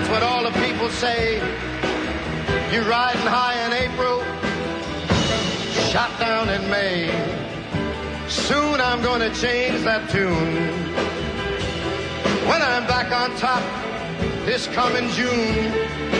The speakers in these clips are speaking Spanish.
what all the people say. You riding high in April, shot down in May. Soon I'm gonna change that tune. When I'm back on top this coming June.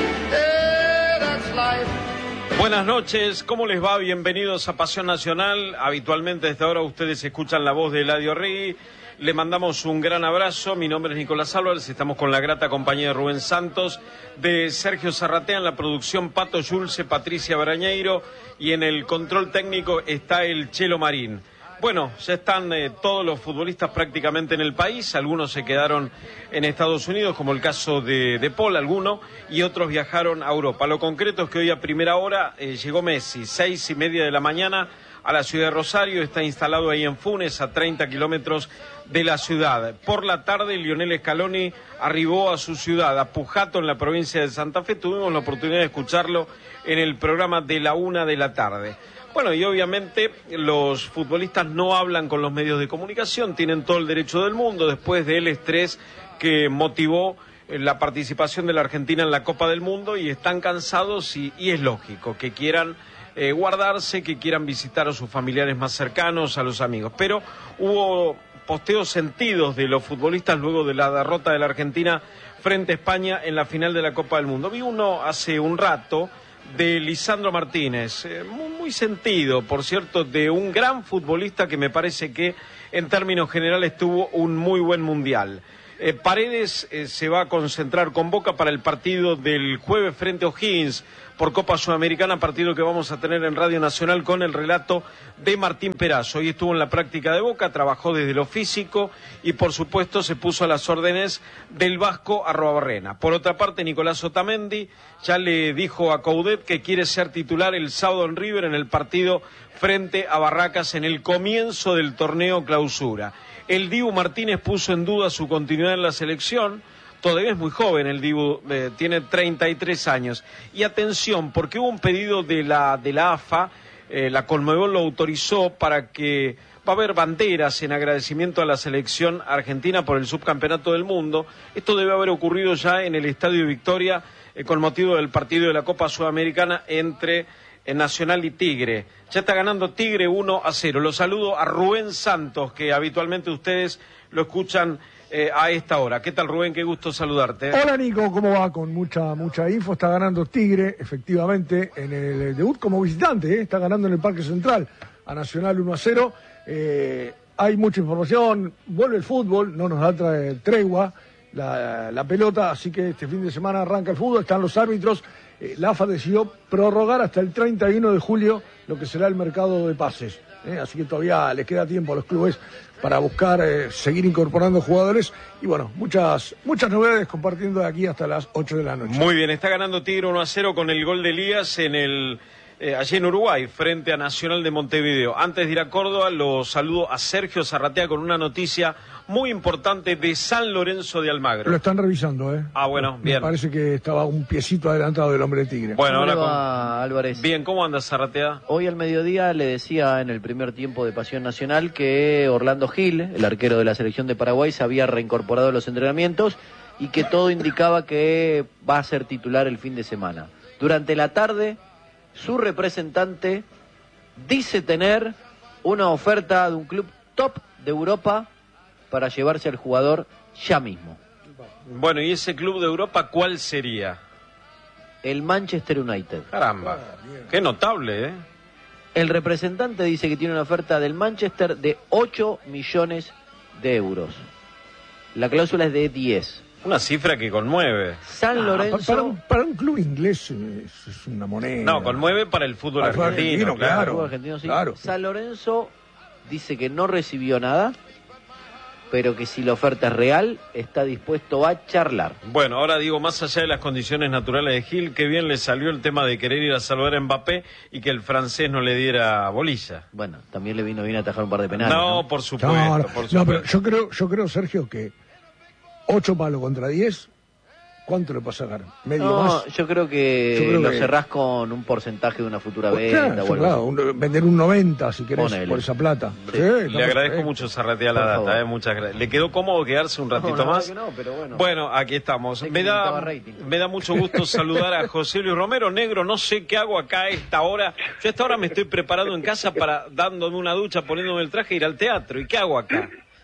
Yeah, that's life. Buenas noches, ¿cómo les va? Bienvenidos a Pasión Nacional. Habitualmente desde ahora ustedes escuchan la voz de Eladio Rigui. Le mandamos un gran abrazo. Mi nombre es Nicolás Álvarez. Estamos con la grata compañía de Rubén Santos, de Sergio Zarratea en la producción, Pato Yulce, Patricia Brañeiro, y en el control técnico está el Chelo Marín. Bueno, ya están todos los futbolistas prácticamente en el país. Algunos se quedaron en Estados Unidos, como el caso de Paul, alguno, y otros viajaron a Europa. Lo concreto es que hoy a primera hora llegó Messi, 6:30 de la mañana, a la ciudad de Rosario. Está instalado ahí en Funes, a 30 kilómetros de la ciudad. Por la tarde, Lionel Scaloni arribó a su ciudad, a Pujato, en la provincia de Santa Fe. Tuvimos la oportunidad de escucharlo en el programa de la 1 de la tarde. Bueno, y obviamente los futbolistas no hablan con los medios de comunicación, tienen todo el derecho del mundo después del estrés que motivó la participación de la Argentina en la Copa del Mundo, y están cansados y es lógico que quieran guardarse, que quieran visitar a sus familiares más cercanos, a los amigos. Pero hubo posteos sentidos de los futbolistas luego de la derrota de la Argentina frente a España en la final de la Copa del Mundo. Vi uno hace un rato de Lisandro Martínez, muy sentido, por cierto, de un gran futbolista que me parece que en términos generales tuvo un muy buen mundial. Paredes se va a concentrar con Boca para el partido del jueves frente a O'Higgins por Copa Sudamericana, partido que vamos a tener en Radio Nacional con el relato de Martín Perazo. Hoy estuvo en la práctica de Boca, trabajó desde lo físico y por supuesto se puso a las órdenes del Vasco Arruabarrena. Por otra parte, Nicolás Otamendi ya le dijo a Coudet que quiere ser titular el sábado en River en el partido frente a Barracas en el comienzo del torneo Clausura. El Dibu Martínez puso en duda su continuidad en la selección. Todavía es muy joven el Dibu, tiene 33 años. Y atención, porque hubo un pedido de la AFA, la Conmebol lo autorizó para que va a haber banderas en agradecimiento a la selección argentina por el subcampeonato del mundo. Esto debe haber ocurrido ya en el Estadio Victoria con motivo del partido de la Copa Sudamericana entre Nacional y Tigre. Ya está ganando Tigre 1-0. Los saludo a Rubén Santos, que habitualmente ustedes lo escuchan a esta hora. ¿Qué tal, Rubén? Qué gusto saludarte. Hola, Nico, ¿cómo va? Con mucha info. Está ganando Tigre, efectivamente, en el debut como visitante, está ganando en el Parque Central a Nacional 1-0. Hay mucha información, vuelve el fútbol, no nos da tregua la pelota, así que este fin de semana arranca el fútbol, están los árbitros. La AFA decidió prorrogar hasta el 31 de julio lo que será el mercado de pases. Así que todavía les queda tiempo a los clubes para buscar seguir incorporando jugadores. Y bueno, muchas novedades compartiendo de aquí hasta las 8 de la noche. Muy bien, está ganando Tigre 1-0 con el gol de Elías allí en Uruguay, frente a Nacional de Montevideo. Antes de ir a Córdoba, los saludo a Sergio Zarratea con una noticia muy importante de San Lorenzo de Almagro. Lo están revisando, Ah, bueno, bien. Me parece que estaba un piecito adelantado del hombre de Tigre. Bueno, ¿Cómo va, Álvarez? Bien, ¿cómo andas, Zarratea? Hoy al mediodía le decía en el primer tiempo de Pasión Nacional que Orlando Gil, el arquero de la selección de Paraguay, se había reincorporado a los entrenamientos y que todo indicaba que va a ser titular el fin de semana. Durante la tarde, su representante dice tener una oferta de un club top de Europa para llevarse al jugador ya mismo. Bueno, ¿y ese club de Europa cuál sería? El Manchester United. Caramba, qué notable, ¿eh? El representante dice que tiene una oferta del Manchester de 8 millones de euros. La cláusula es de 10. Una cifra que conmueve. San Lorenzo... Para un club inglés es una moneda. No, conmueve para el fútbol argentino, claro. El fútbol argentino, sí. Claro. San Lorenzo dice que no recibió nada, pero que si la oferta es real, está dispuesto a charlar. Bueno, ahora digo, más allá de las condiciones naturales de Gil, qué bien le salió el tema de querer ir a saludar a Mbappé y que el francés no le diera bolilla. Bueno, también le vino bien a atajar un par de penales. No, por supuesto, por supuesto. No, pero yo creo, Sergio, que 8 palos contra 10, ¿Cuánto le puedes sacar? ¿Medio No, más? yo creo que lo cerrás con un porcentaje de una futura venta. Claro, vender un 90 si querés. Ponele. Por esa plata. Sí. Le agradezco mucho Zarratea la data, muchas gracias. ¿Le quedó cómodo quedarse un ratito más? No, pero bueno. Bueno, aquí estamos. Me da mucho gusto saludar a José Luis Romero. Negro, no sé qué hago acá a esta hora. Yo a esta hora me estoy preparando en casa para dándome una ducha, poniéndome el traje e ir al teatro. ¿Y qué hago acá?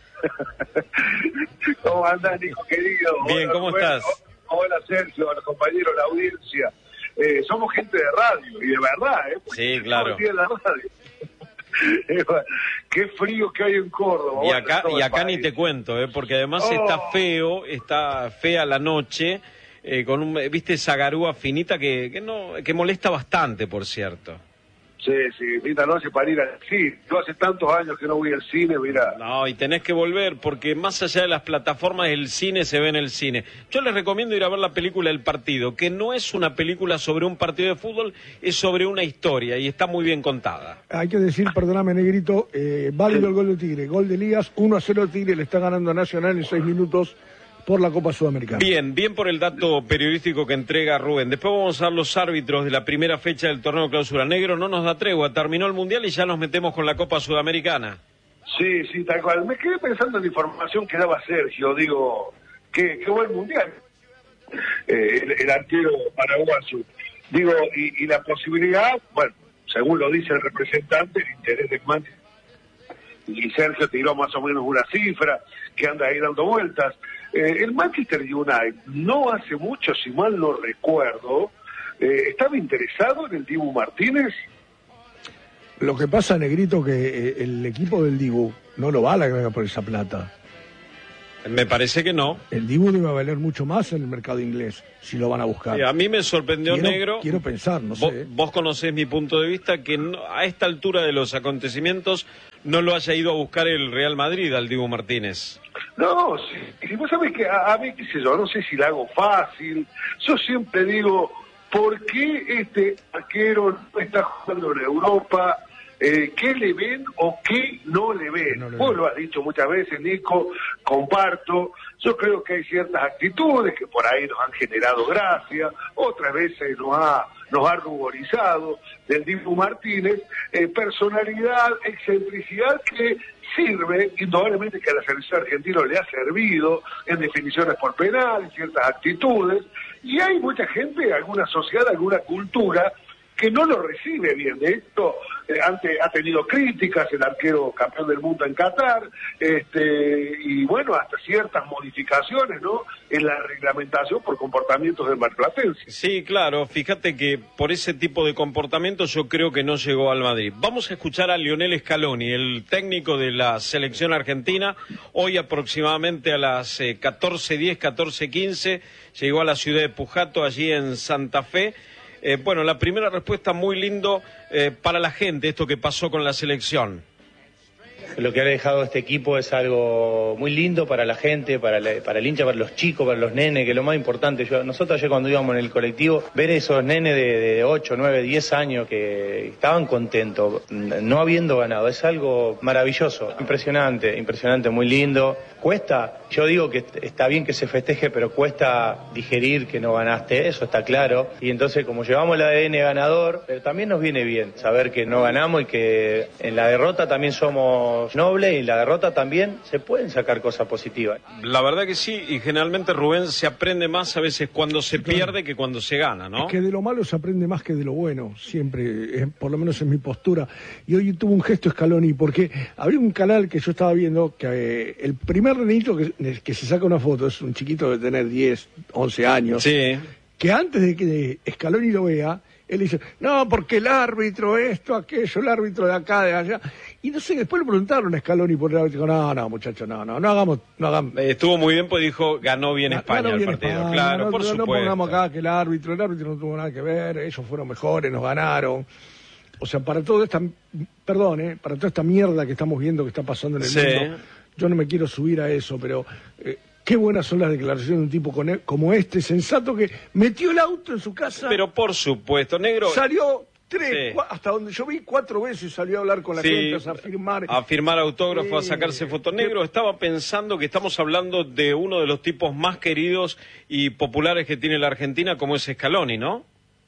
¿Cómo andás, Nico, querido? Bien, ¿cómo estás? Hola, Sergio, a los compañeros, la audiencia. Somos gente de radio, y de verdad, Sí, claro. De la radio. Qué frío que hay en Córdoba. Y acá ni te cuento, porque además está fea la noche, con viste esa garúa finita que molesta bastante, por cierto. Sí, linda noche para ir al cine. Yo hace tantos años que no voy al cine, mira. No, y tenés que volver, porque más allá de las plataformas, el cine se ve en el cine. Yo les recomiendo ir a ver la película El Partido, que no es una película sobre un partido de fútbol, es sobre una historia, y está muy bien contada. Hay que decir, perdóname, Negrito, válido el gol de Tigre, gol de Elías, 1-0 Tigre, le está ganando a Nacional en 6 minutos por la Copa Sudamericana. Bien por el dato periodístico que entrega Rubén. Después vamos a ver los árbitros de la primera fecha del torneo Clausura. Negro, no nos da tregua, terminó el Mundial y ya nos metemos con la Copa Sudamericana. Sí, tal cual. Me quedé pensando en la información que daba Sergio, digo, qué buen Mundial. El arquero paraguayo. Digo, y la posibilidad, bueno, según lo dice el representante, el interés del Manchester. Y Sergio tiró más o menos una cifra que anda ahí dando vueltas. El Manchester United no hace mucho, si mal no recuerdo, estaba interesado en el Dibu Martínez. Lo que pasa, Negrito, que el equipo del Dibu no lo va a lograr por esa plata. Me parece que no. El Dibu debe valer mucho más en el mercado inglés, si lo van a buscar. A mí me sorprendió, Negro. Quiero pensar, no sé. Vos conocés mi punto de vista, que a esta altura de los acontecimientos no lo haya ido a buscar el Real Madrid al Dibu Martínez. No, si vos sabés que a mí, qué sé yo, no sé si la hago fácil. Yo siempre digo, ¿por qué este arquero no está jugando en Europa? ¿Qué le ven o qué no le ven? Vos lo has dicho muchas veces, Nico, comparto. Yo creo que hay ciertas actitudes que por ahí nos han generado gracia, otras veces nos ha ruborizado del Dibu Martínez, personalidad, excentricidad que sirve, indudablemente que a la selección argentina le ha servido en definiciones por penal, en ciertas actitudes, y hay mucha gente, alguna sociedad, alguna cultura que no lo recibe bien. De esto antes ha tenido críticas el arquero campeón del mundo en Qatar, y bueno, hasta ciertas modificaciones, ¿no?, en la reglamentación por comportamientos del marplatense. Sí, claro, fíjate que por ese tipo de comportamientos yo creo que no llegó al Madrid. Vamos a escuchar a Lionel Scaloni, el técnico de la selección argentina. Hoy aproximadamente a las 14:10, 14:15 llegó a la ciudad de Pujato, allí en Santa Fe. Bueno, la primera respuesta muy lindo para la gente, esto que pasó con la selección. Lo que ha dejado este equipo es algo muy lindo para la gente, para el hincha, para los chicos, para los nenes, que es lo más importante. Nosotros ayer cuando íbamos en el colectivo, ver esos nenes de 8, 9, 10 años que estaban contentos, no habiendo ganado, es algo maravilloso, impresionante, muy lindo. Cuesta, yo digo que está bien que se festeje, pero cuesta digerir que no ganaste, eso está claro. Y entonces, como llevamos el ADN ganador, pero también nos viene bien saber que no ganamos y que en la derrota también somos nobles y en la derrota también se pueden sacar cosas positivas. La verdad que sí, y generalmente, Rubén, se aprende más a veces cuando se pierde que cuando se gana, ¿no? Es que de lo malo se aprende más que de lo bueno, siempre, por lo menos en mi postura. Y hoy tuvo un gesto Scaloni, porque había un canal que yo estaba viendo que el primer nenito que se saca una foto es un chiquito de tener 10, 11 años, sí, que antes de que Scaloni lo vea, él dice, no, porque el árbitro esto, aquello, el árbitro de acá, de allá. Y no sé, después le preguntaron a Scaloni por el árbitro, no, muchachos, no hagamos. Estuvo muy bien, pues dijo, ganó bien España el partido, España, claro, por supuesto. No pongamos acá que el árbitro no tuvo nada que ver, ellos fueron mejores, nos ganaron. O sea, para toda esta mierda que estamos viendo que está pasando en el mundo, yo no me quiero subir a eso, pero qué buenas son las declaraciones de un tipo como este, sensato, que metió el auto en su casa. Pero por supuesto, Negro. Salió hasta donde yo vi 4 veces salió a hablar con la gente, a firmar autógrafos, a sacarse fotos. Negro, estaba pensando que estamos hablando de uno de los tipos más queridos y populares que tiene la Argentina, como es Scaloni, ¿no?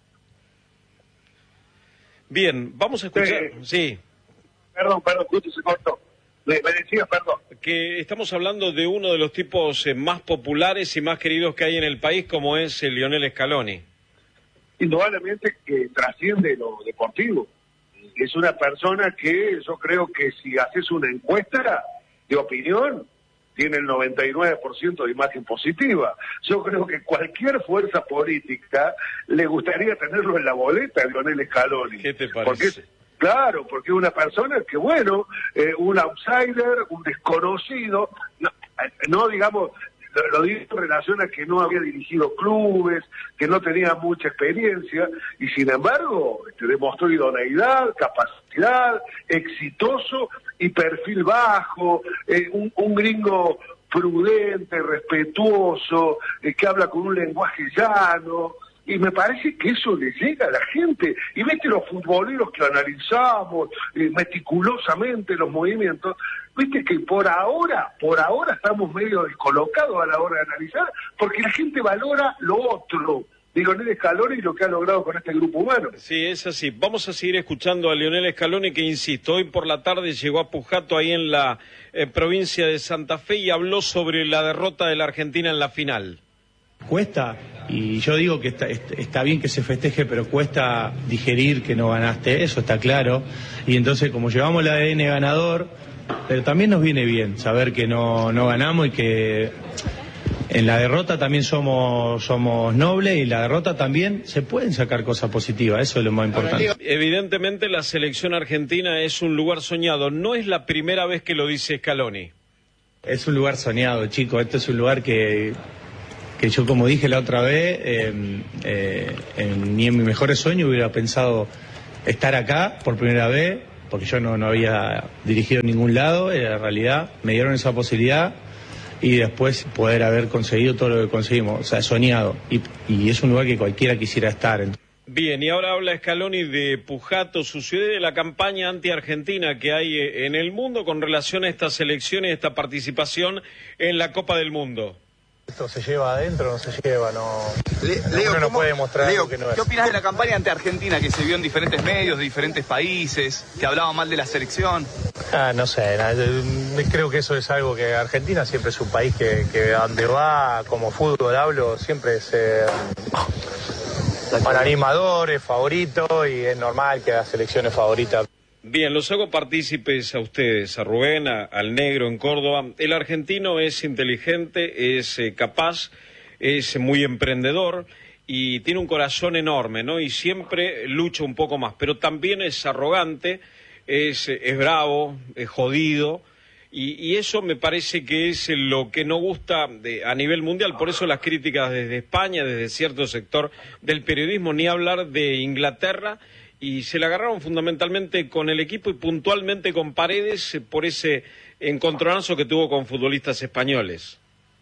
Bien, vamos a escuchar. Sí. Perdón, justo se cortó. Me decías, perdón. Que estamos hablando de uno de los tipos más populares y más queridos que hay en el país, como es Lionel Scaloni. Indudablemente que trasciende lo deportivo. Es una persona que yo creo que si haces una encuesta de opinión, tiene el 99% de imagen positiva. Yo creo que cualquier fuerza política le gustaría tenerlo en la boleta, Lionel Scaloni. ¿Qué te parece? Porque es una persona que, bueno, un outsider, un desconocido, no digamos, lo digo en relación a que no había dirigido clubes, que no tenía mucha experiencia, y sin embargo demostró idoneidad, capacidad, exitoso y perfil bajo, un gringo prudente, respetuoso, que habla con un lenguaje llano. Y me parece que eso le llega a la gente. Y viste los futboleros que analizamos meticulosamente los movimientos, viste que por ahora estamos medio descolocados a la hora de analizar, porque la gente valora lo otro de Lionel Scaloni y lo que ha logrado con este grupo humano. Sí, es así. Vamos a seguir escuchando a Lionel Scaloni, que, insisto, hoy por la tarde llegó a Pujato, ahí en la provincia de Santa Fe, y habló sobre la derrota de la Argentina en la final. Cuesta, y yo digo que está bien que se festeje, pero cuesta digerir que no ganaste, eso está claro. Y entonces, como llevamos el ADN ganador, pero también nos viene bien saber que no ganamos y que en la derrota también somos nobles, y en la derrota también se pueden sacar cosas positivas, eso es lo más importante. Evidentemente la selección argentina es un lugar soñado, no es la primera vez que lo dice Scaloni. Es un lugar soñado, chicos, esto es un lugar que yo, como dije la otra vez, ni en mis mejores sueños hubiera pensado estar acá por primera vez, porque yo no había dirigido en ningún lado, en la realidad me dieron esa posibilidad, y después poder haber conseguido todo lo que conseguimos, o sea, soñado, y es un lugar que cualquiera quisiera estar. Bien, y ahora habla Scaloni de Pujato, su ciudad, y de la campaña anti-argentina que hay en el mundo con relación a estas elecciones, esta participación en la Copa del Mundo. Esto se lleva adentro, no se lleva, Leo, uno no puede mostrar algo que no es. ¿Qué opinas de la campaña ante-argentina que se vio en diferentes medios, de diferentes países, que hablaba mal de la selección? No sé, creo que eso es algo que Argentina siempre es un país que donde va, como fútbol hablo, siempre es con animadores, favorito, y es normal que la selección es favorita. Bien, los hago partícipes a ustedes, a Rubén, al Negro en Córdoba. El argentino es inteligente, es capaz, es muy emprendedor y tiene un corazón enorme, ¿no? Y siempre lucha un poco más, pero también es arrogante, es bravo, es jodido, y eso me parece que es lo que no gusta a nivel mundial. Por eso las críticas desde España, desde cierto sector del periodismo, ni hablar de Inglaterra. Y se la agarraron fundamentalmente con el equipo y puntualmente con Paredes por ese encontronazo que tuvo con futbolistas españoles.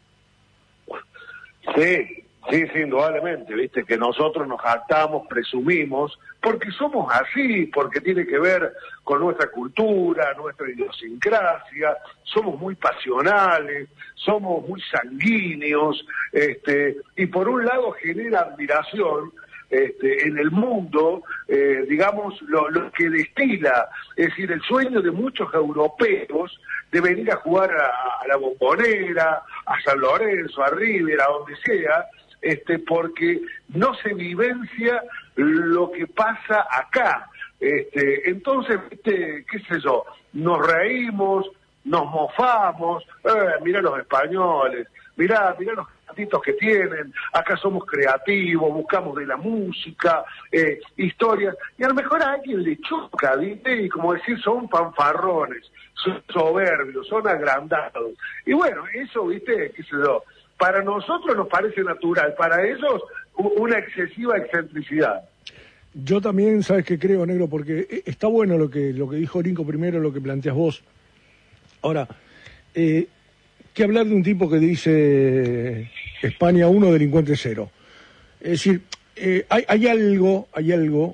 Sí, indudablemente, viste que nosotros nos jactamos, presumimos, porque somos así, porque tiene que ver con nuestra cultura, nuestra idiosincrasia, somos muy pasionales, somos muy sanguíneos, y por un lado genera admiración en el mundo, digamos, lo que destila, es decir, el sueño de muchos europeos de venir a jugar a la Bombonera, a San Lorenzo, a River, a donde sea, porque no se vivencia lo que pasa acá. Entonces, qué sé yo, nos reímos, nos mofamos, mirá los españoles, mirá los gatitos que tienen, acá somos creativos, buscamos de la música, historias, y a lo mejor a alguien le choca, ¿viste? Y como decir, son fanfarrones, son soberbios, son agrandados. Y bueno, eso, ¿viste? Qué sé yo, para nosotros nos parece natural, para ellos una excesiva excentricidad. Yo también, ¿sabes qué creo, Negro? Porque está bueno lo que dijo Linko primero, lo que planteas vos. Ahora, ¿qué hablar de un tipo que dice España 1, delincuente 0? Es decir, hay algo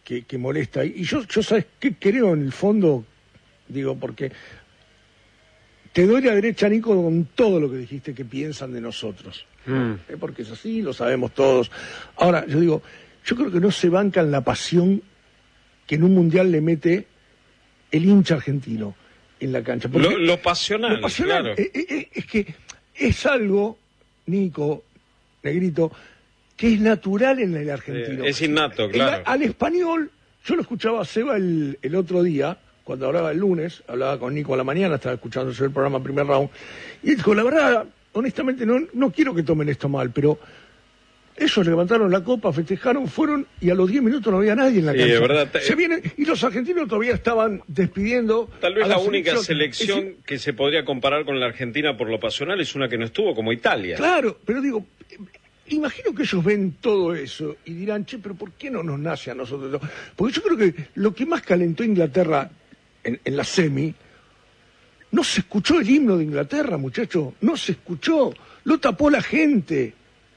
que molesta. Y yo ¿sabes qué creo en el fondo? Digo, porque te doy la derecha, Nico, con todo lo que dijiste que piensan de nosotros. Porque es así, lo sabemos todos. Ahora, yo creo que no se bancan la pasión que en un mundial le mete el hincha argentino en la cancha. Lo pasional, claro. Es que es algo, Nico, Negrito, que es natural en el argentino. Es innato, claro. Al español, yo lo escuchaba a Seba el otro día, cuando hablaba el lunes, hablaba con Nico a la mañana, estaba escuchando yo el programa Primer Round, y él dijo, la verdad, honestamente, no quiero que tomen esto mal, pero ellos levantaron la copa, festejaron, fueron, y a los 10 minutos no había nadie en la cancha. De verdad, se vienen, y los argentinos todavía estaban despidiendo. Tal vez la única selección que se podría comparar con la Argentina por lo pasional es una que no estuvo, como Italia. Claro, pero digo, imagino que ellos ven todo eso y dirán, che, pero ¿por qué no nos nace a nosotros? Porque yo creo que lo que más calentó a Inglaterra en la semi, no se escuchó el himno de Inglaterra, muchachos, no se escuchó, lo tapó la gente.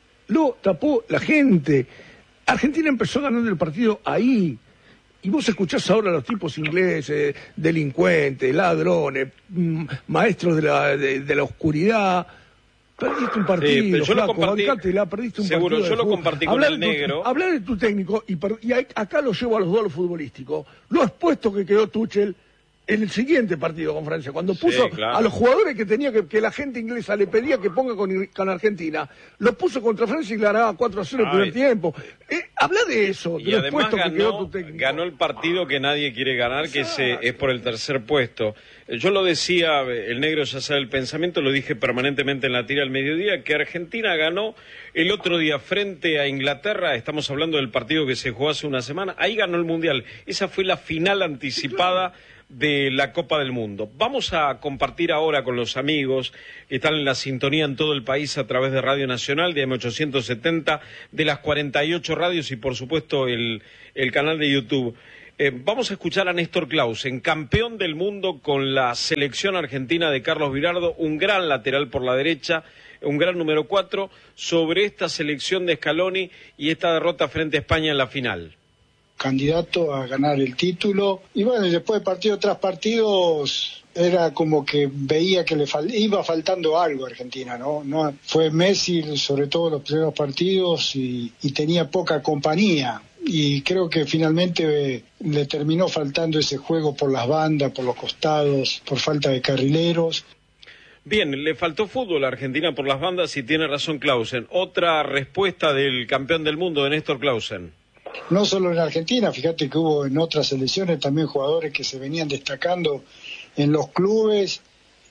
Argentina empezó ganando el partido ahí, y vos escuchás ahora a los tipos ingleses, delincuentes, ladrones, maestros de la oscuridad. Perdiste un partido, pero yo flaco, bancátela, perdiste un seguro, partido. Seguro, yo lo compartí con el negro. Hablar de tu técnico, y acá lo llevo a los duelos futbolísticos, lo expuesto que quedó Tuchel en el siguiente partido con Francia, cuando puso a los jugadores que tenía que la gente inglesa le pedía que ponga con Argentina, los puso contra Francia y le ganaba 4-0 el primer tiempo. Habla de eso, y además ganó el partido que nadie quiere ganar, que es por el tercer puesto. Yo lo decía, el negro ya sabe el pensamiento, lo dije permanentemente en la tira al mediodía, que Argentina ganó el otro día frente a Inglaterra, estamos hablando del partido que se jugó hace una semana, ahí ganó el Mundial, esa fue la final anticipada de la Copa del Mundo. Vamos a compartir ahora con los amigos que están en la sintonía en todo el país a través de Radio Nacional, de M870, de las 48 radios y por supuesto el canal de YouTube. Vamos a escuchar a Néstor Clausen, campeón del mundo con la selección argentina de Carlos Bilardo, un gran lateral por la derecha, un gran número 4, sobre esta selección de Scaloni y esta derrota frente a España en la final. Candidato a ganar el título, y bueno, después de partido tras partidos era como que veía que iba faltando algo a Argentina, ¿no? Fue Messi, sobre todo los primeros partidos, y tenía poca compañía, y creo que finalmente le terminó faltando ese juego por las bandas, por los costados, por falta de carrileros. Bien, le faltó fútbol a Argentina por las bandas y tiene razón Clausen. Otra respuesta del campeón del mundo de Néstor Clausen. No solo en Argentina, fíjate que hubo en otras selecciones también jugadores que se venían destacando en los clubes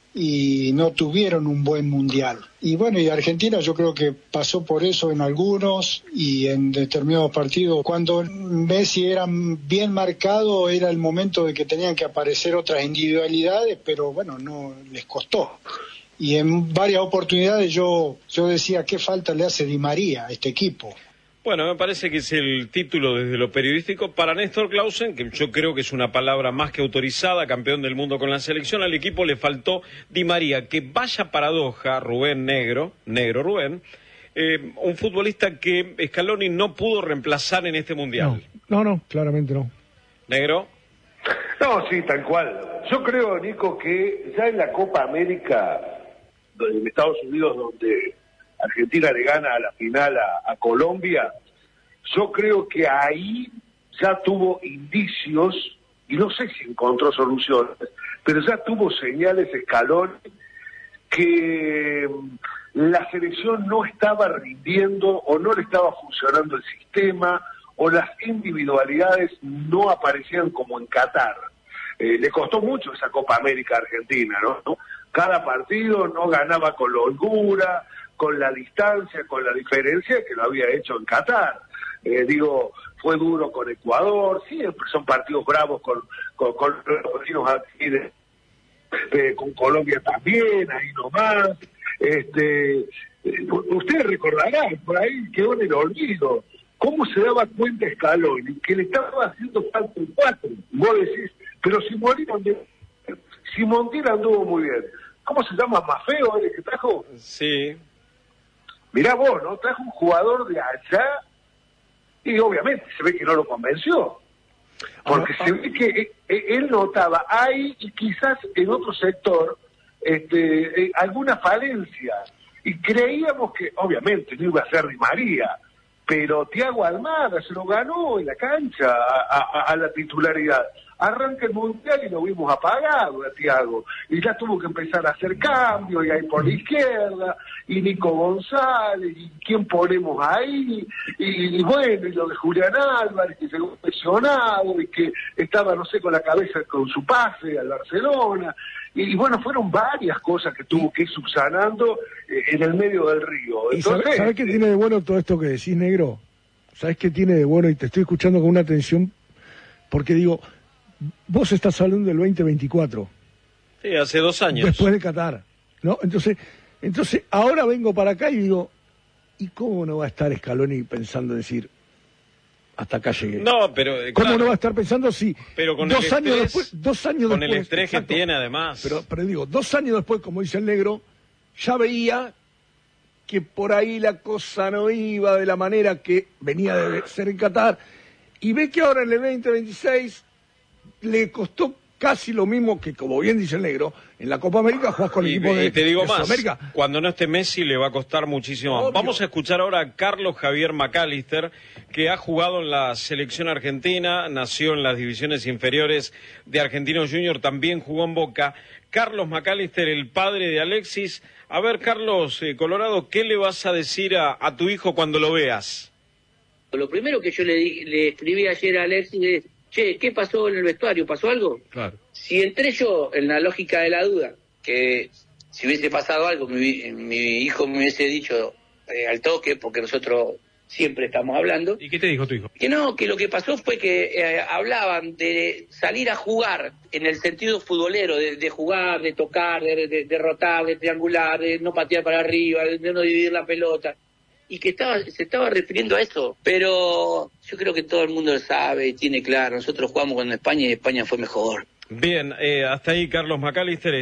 y no tuvieron un buen mundial. Y bueno, y Argentina yo creo que pasó por eso en algunos y en determinados partidos. Cuando Messi era bien marcado era el momento de que tenían que aparecer otras individualidades, pero bueno, no les costó. Y en varias oportunidades yo decía, ¿qué falta le hace Di María a este equipo? Bueno, me parece que es el título desde lo periodístico para Néstor Clausen, que yo creo que es una palabra más que autorizada, campeón del mundo con la selección. Al equipo le faltó Di María, que vaya paradoja, Rubén Negro Rubén, un futbolista que Scaloni no pudo reemplazar en este Mundial. No, claramente no. ¿Negro? No, sí, tal cual. Yo creo, Nico, que ya en la Copa América, en Estados Unidos, donde Argentina le gana a la final a Colombia, yo creo que ahí ya tuvo indicios, y no sé si encontró soluciones, pero ya tuvo señales Scaloni que la selección no estaba rindiendo o no le estaba funcionando el sistema o las individualidades no aparecían como en Qatar. Le costó mucho esa Copa América a Argentina, ¿no? Cada partido no ganaba con la holgura, con la distancia, con la diferencia que lo había hecho en Qatar. Fue duro con Ecuador, siempre son partidos bravos con los vecinos aquí, con Colombia también, ahí nomás. Ustedes recordarán, por ahí quedó en el olvido, cómo se daba cuenta Scaloni que le estaba haciendo falta un 4. Vos decís, pero Simontina anduvo muy bien. ¿Cómo se llama? ¿Mafeo el que trajo? Sí. Mirá vos, ¿no? Trajo un jugador de allá y obviamente se ve que no lo convenció. Porque se ve que él notaba ahí y quizás en otro sector alguna falencia. Y creíamos que, obviamente, no iba a ser Di María, pero Thiago Almada se lo ganó en la cancha a la titularidad. Arranca el Mundial y lo vimos apagado a Thiago, y ya tuvo que empezar a hacer cambios, y ahí por la izquierda, y Nico González, y quién ponemos ahí, y bueno, y lo de Julián Álvarez, que se quedó lesionado, y que estaba, no sé, con la cabeza con su pase al Barcelona, y bueno, fueron varias cosas que tuvo que ir subsanando en el medio del río. Entonces, ¿Sabés qué tiene de bueno todo esto que decís, negro? ¿Sabés qué tiene de bueno? Y te estoy escuchando con una atención, porque digo, vos estás hablando del 2024. Sí, hace 2 años. Después de Qatar, ¿no? Entonces ahora vengo para acá y digo, ¿y cómo no va a estar Scaloni pensando en decir, hasta acá llegué? No, pero ¿Cómo claro, no va a estar pensando si pero con 2 años estrés, después, 2 años con después, el estrés exacto, que tiene además? Pero digo, 2 años después, como dice el negro, ya veía que por ahí la cosa no iba de la manera que venía de ser en Qatar, y ve que ahora en el 2026 le costó casi lo mismo que, como bien dice el negro, en la Copa América jugás con el equipo de te digo de más, Sudamérica. cuando no esté Messi le va a costar muchísimo más. Obvio. Vamos a escuchar ahora a Carlos Javier McAllister, que ha jugado en la selección argentina, nació en las divisiones inferiores de Argentinos Junior, también jugó en Boca. Carlos McAllister, el padre de Alexis. A ver, Carlos, Colorado, ¿qué le vas a decir a tu hijo cuando lo veas? Lo primero que yo le escribí ayer a Alexis es: che, ¿qué pasó en el vestuario? ¿Pasó algo? Claro. Si entré yo en la lógica de la duda, que si hubiese pasado algo, mi hijo me hubiese dicho al toque, porque nosotros siempre estamos hablando. ¿Y qué te dijo tu hijo? Que no, que lo que pasó fue que hablaban de salir a jugar en el sentido futbolero, de jugar, de tocar, de derrotar, de triangular, de no patear para arriba, de no dividir la pelota. Y que se estaba refiriendo a eso, pero yo creo que todo el mundo lo sabe y tiene claro. Nosotros jugamos con España y España fue mejor. Bien, hasta ahí Carlos McAllister.